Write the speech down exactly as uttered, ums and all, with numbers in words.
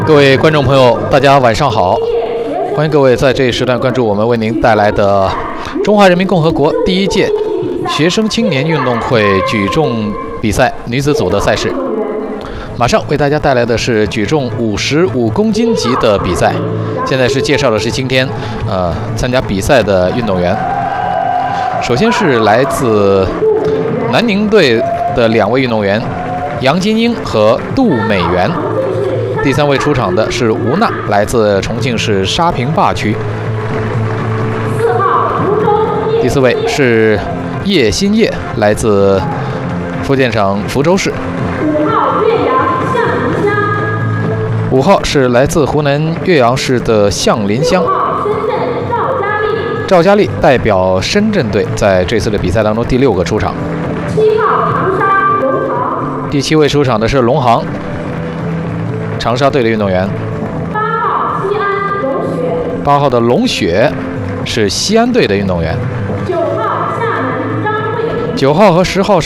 各位观众朋友，大家晚上好！欢迎各位在这一时段关注我们为您带来的中华人民共和国第一届学生青年运动会举重比赛女子组的赛事。马上为大家带来的是举重五十五公斤级的比赛。现在是介绍的是今天呃参加比赛的运动员。首先是来自南宁队的两位运动员杨金英和杜美媛。第三位出场的是吴娜，来自重庆市沙坪坝区。第四位是叶新叶，来自福建省福州市。五号是来自湖南岳阳市的橡林乡。赵佳丽代表深圳队在这次的比赛当中第六个出场。第七位出场的是龙航，长沙队的运动员。八号的龙雪是西安队的运动员。九号和十号